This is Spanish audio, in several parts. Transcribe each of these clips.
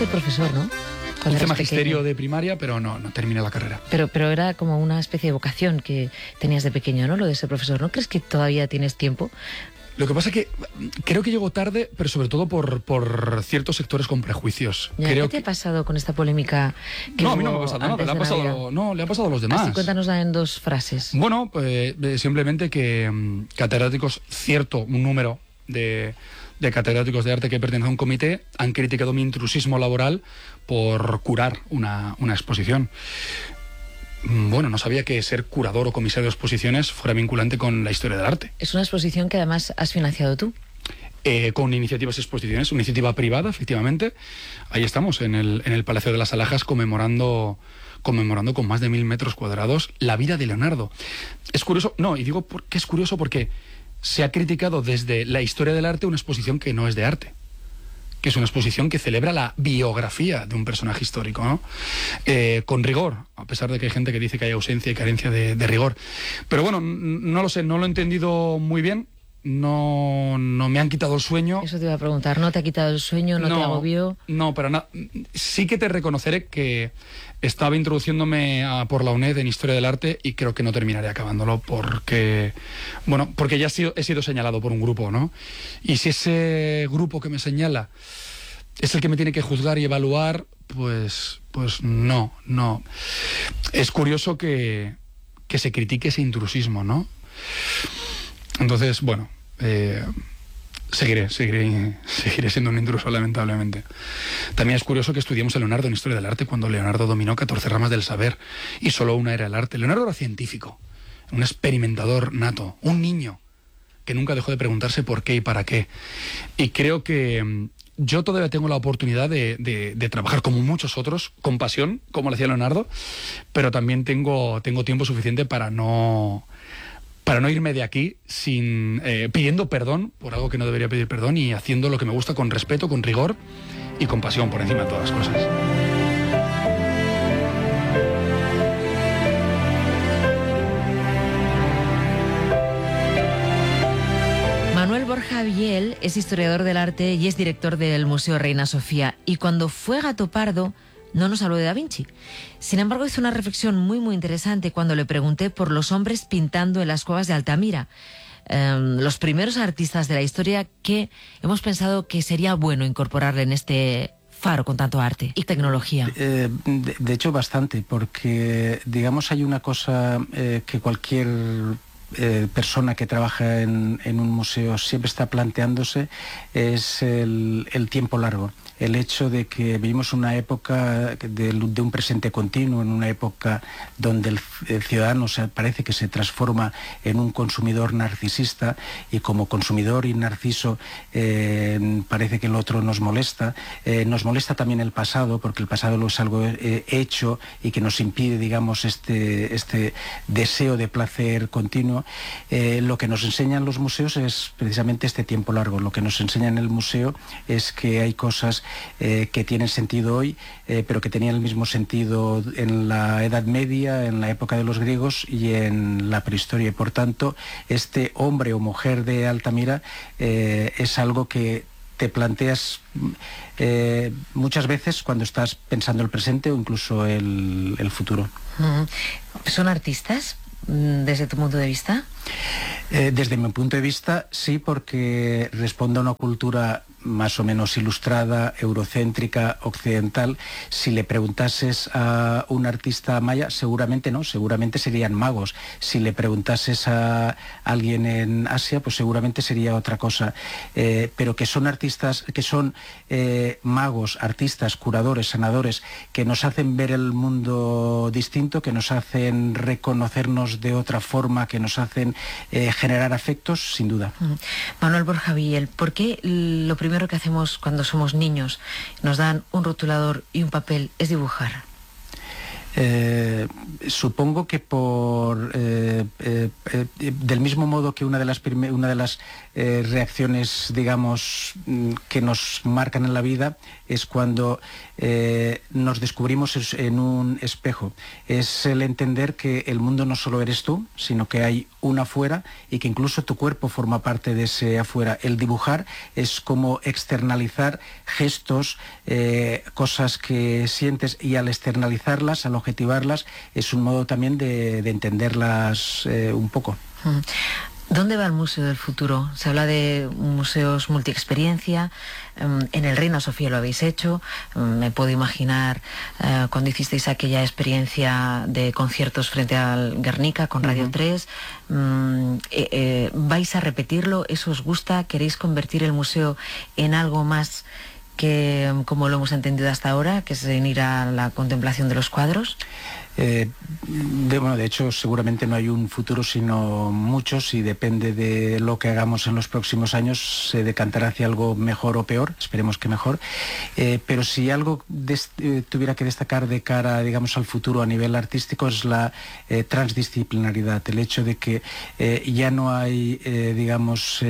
ser profesor, ¿no? Hice magisterio de primaria, pero no terminé la carrera. Pero era como una especie de vocación que tenías de pequeño, ¿no? Lo de ser profesor. ¿No crees que todavía tienes tiempo? Lo que pasa es que creo que llego tarde, pero sobre todo por ciertos sectores con prejuicios. ¿Qué te ha pasado con esta polémica? No, a mí no me ha pasado nada. Le ha pasado a los demás. Así, cuéntanosla en 2 frases. Bueno, simplemente que catedráticos, un número de catedráticos de arte que pertenecen a un comité han criticado mi intrusismo laboral por curar una exposición. Bueno, no sabía que ser curador o comisario de exposiciones fuera vinculante con la historia del arte. Es una exposición que además has financiado tú. Con iniciativas y exposiciones, una iniciativa privada, efectivamente. Ahí estamos, en el Palacio de las Alhajas, conmemorando con más de 1000 metros cuadrados la vida de Leonardo. Es curioso, y digo que es curioso porque se ha criticado desde la historia del arte una exposición que no es de arte, que es una exposición que celebra la biografía de un personaje histórico, ¿no? Con rigor, a pesar de que hay gente que dice que hay ausencia y carencia de rigor. Pero bueno, no lo sé, no lo he entendido muy bien, no me han quitado el sueño. Eso te iba a preguntar, ¿no te ha quitado el sueño, no te agobió? No, pero sí que te reconoceré que estaba introduciéndome por la UNED en Historia del Arte y creo que no terminaré acabándolo porque ya he sido señalado por un grupo, ¿no? Y si ese grupo que me señala es el que me tiene que juzgar y evaluar, pues no. Es curioso que se critique ese intrusismo, ¿no? Entonces, bueno, seguiré siendo un intruso, lamentablemente. También es curioso que estudiemos a Leonardo en Historia del Arte cuando Leonardo dominó 14 ramas del saber y solo una era el arte. Leonardo era científico, un experimentador nato, un niño que nunca dejó de preguntarse por qué y para qué. Y creo que yo todavía tengo la oportunidad de trabajar como muchos otros, con pasión, como lo hacía Leonardo, pero también tengo tiempo suficiente para no irme de aquí sin pidiendo perdón por algo que no debería pedir perdón y haciendo lo que me gusta con respeto, con rigor y con pasión por encima de todas las cosas. Manuel Borja Viel es historiador del arte y es director del Museo Reina Sofía. Y cuando fue Gato Pardo, no nos habló de Da Vinci. Sin embargo, hizo una reflexión muy interesante cuando le pregunté por los hombres pintando en las cuevas de Altamira. Los primeros artistas de la historia que hemos pensado que sería bueno incorporarle en este faro con tanto arte y tecnología. De hecho, bastante, porque, digamos, hay una cosa que cualquier persona que trabaja en un museo siempre está planteándose, es el tiempo largo. El hecho de que vivimos una época de un presente continuo, en una época donde el ciudadano parece que se transforma en un consumidor narcisista, y como consumidor y narciso parece que el otro nos molesta. Nos molesta también el pasado, porque el pasado es algo hecho y que nos impide, digamos, este deseo de placer continuo. Lo que nos enseñan los museos es precisamente este tiempo largo. Lo que nos enseña en el museo es que hay cosas que tienen sentido hoy, pero que tenían el mismo sentido en la Edad Media, en la época de los griegos y en la prehistoria. Y por tanto, este hombre o mujer de Altamira es algo que te planteas muchas veces cuando estás pensando el presente o incluso el futuro. ¿Son artistas desde tu punto de vista? Desde mi punto de vista, sí, porque responde a una cultura más o menos ilustrada, eurocéntrica, occidental. Si le preguntases a un artista maya, seguramente no, seguramente serían magos. Si le preguntases a alguien en Asia, pues seguramente sería otra cosa. Pero que son artistas, que son magos, artistas, curadores, sanadores, que nos hacen ver el mundo distinto, que nos hacen reconocernos de otra forma, que nos hacen generar afectos, sin duda. Manuel Borja Viel, ¿por qué lo primero que hacemos cuando somos niños, nos dan un rotulador y un papel, es dibujar? Supongo que del mismo modo que una de las reacciones, digamos, que nos marcan en la vida es cuando nos descubrimos en un espejo. Es el entender que el mundo no solo eres tú, sino que hay un afuera y que incluso tu cuerpo forma parte de ese afuera. El dibujar es como externalizar gestos, cosas que sientes, y al externalizarlas, al objetivarlas, es un modo también de entenderlas un poco. ¿Dónde va el Museo del Futuro? Se habla de museos multiexperiencia. En el Reina Sofía lo habéis hecho. Me puedo imaginar cuando hicisteis aquella experiencia de conciertos frente al Guernica con Radio 3. ¿Vais a repetirlo? ¿Eso os gusta? ¿Queréis convertir el museo en algo más que, como lo hemos entendido hasta ahora, que es en ir a la contemplación de los cuadros? De hecho, seguramente no hay un futuro, sino muchos, y depende de lo que hagamos en los próximos años, se decantará hacia algo mejor o peor, esperemos que mejor. Pero si algo tuviera que destacar de cara, digamos, al futuro a nivel artístico, es la transdisciplinaridad, el hecho de que ya no hay, digamos,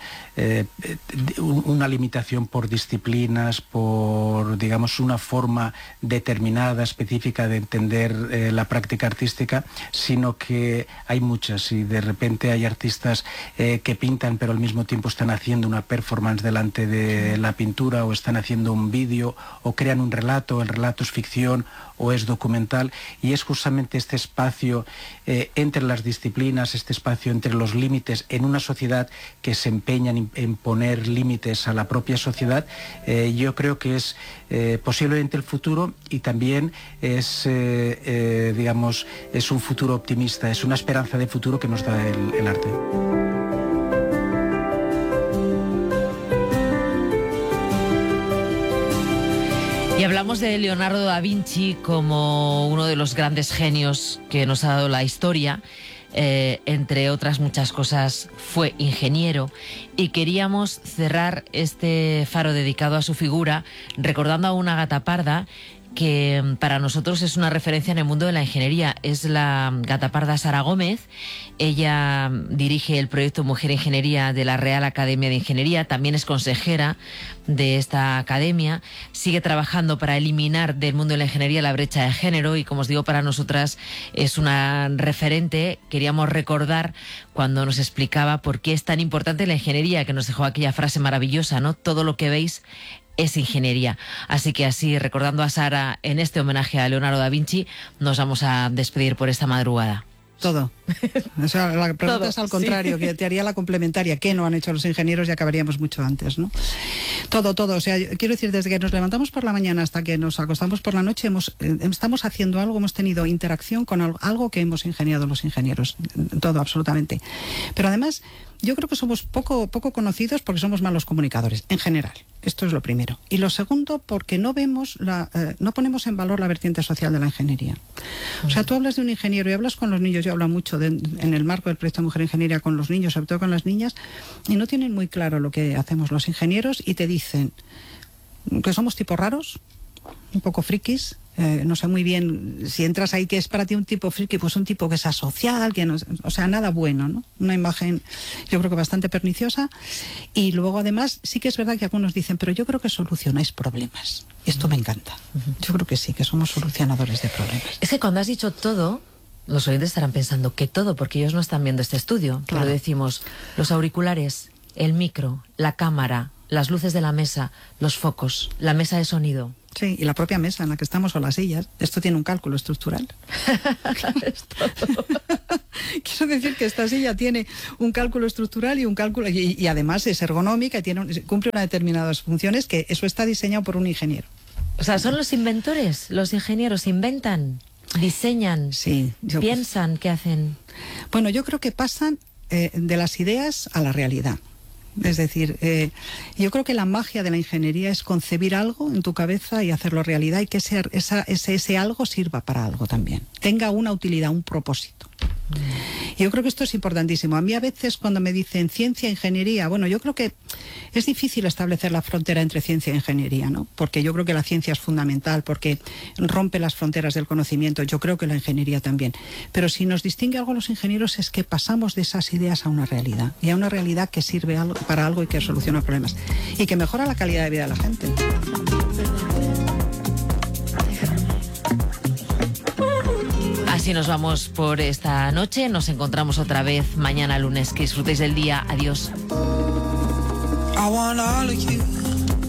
una limitación por disciplinas, por, digamos, una forma determinada, específica de entender la práctica artística, sino que hay muchas, y de repente hay artistas que pintan pero al mismo tiempo están haciendo una performance delante de la pintura, o están haciendo un vídeo, o crean un relato. El relato es ficción o es documental, y es justamente este espacio entre las disciplinas, este espacio entre los límites en una sociedad que se empeña en poner límites a la propia sociedad. Yo creo que es posiblemente el futuro, y también es digamos, es un futuro optimista, es una esperanza de futuro que nos da el arte. Y hablamos de Leonardo da Vinci como uno de los grandes genios que nos ha dado la historia. Entre otras muchas cosas, fue ingeniero, y queríamos cerrar este faro dedicado a su figura recordando a una gata parda que para nosotros es una referencia en el mundo de la ingeniería. Es la gata parda Sara Gómez. Ella dirige el proyecto Mujer Ingeniería de la Real Academia de Ingeniería, también es consejera de esta academia, sigue trabajando para eliminar del mundo de la ingeniería la brecha de género, y como os digo, para nosotras es una referente. Queríamos recordar cuando nos explicaba por qué es tan importante la ingeniería, que nos dejó aquella frase maravillosa, ¿no? Todo lo que veis es ingeniería. Así que así, recordando a Sara en este homenaje a Leonardo da Vinci, nos vamos a despedir por esta madrugada. Todo. O sea, la pregunta todo, es al contrario, sí. Que te haría la complementaria. ¿Qué no han hecho los ingenieros? Y acabaríamos mucho antes, ¿no? Todo. O sea, quiero decir, desde que nos levantamos por la mañana hasta que nos acostamos por la noche, estamos haciendo algo, hemos tenido interacción con algo que hemos ingeniado los ingenieros. Todo, absolutamente. Pero además, yo creo que somos poco conocidos porque somos malos comunicadores, en general. Esto es lo primero. Y lo segundo, porque no vemos no ponemos en valor la vertiente social de la ingeniería. O sea, tú hablas de un ingeniero y hablas con los niños. Yo hablo mucho en el marco del proyecto Mujer Ingeniería con los niños, sobre todo con las niñas, y no tienen muy claro lo que hacemos los ingenieros, y te dicen que somos tipos raros, un poco frikis. No sé muy bien si entras ahí que es para ti un tipo friki, pues un tipo que es asocial, que no, o sea, nada bueno, ¿no? Una imagen, yo creo que bastante perniciosa. Y luego además sí que es verdad que algunos dicen, pero yo creo que solucionáis problemas. Esto me encanta. Yo creo que sí, que somos solucionadores de problemas. Es que cuando has dicho todo, los oyentes estarán pensando que todo, porque ellos no están viendo este estudio. Claro. Pero decimos, los auriculares, el micro, la cámara, las luces de la mesa, los focos, la mesa de sonido. Sí, y la propia mesa en la que estamos, o las sillas. Esto tiene un cálculo estructural. Quiero decir que esta silla tiene un cálculo estructural y un cálculo, y además es ergonómica y cumple unas determinadas funciones, que eso está diseñado por un ingeniero. O sea, son los inventores, los ingenieros inventan, diseñan, sí, piensan, ¿qué hacen? Bueno, yo creo que pasan de las ideas a la realidad. Es decir, yo creo que la magia de la ingeniería es concebir algo en tu cabeza y hacerlo realidad, y que ese algo sirva para algo también, tenga una utilidad, un propósito. Yo creo que esto es importantísimo. A mí a veces cuando me dicen ciencia e ingeniería, bueno, yo creo que es difícil establecer la frontera entre ciencia e ingeniería, ¿no? Porque yo creo que la ciencia es fundamental, porque rompe las fronteras del conocimiento. Yo creo que la ingeniería también. Pero si nos distingue algo a los ingenieros es que pasamos de esas ideas a una realidad, y a una realidad que sirve para algo y que soluciona problemas y que mejora la calidad de vida de la gente. Así nos vamos por esta noche. Nos encontramos otra vez mañana lunes. Que disfrutéis del día. Adiós.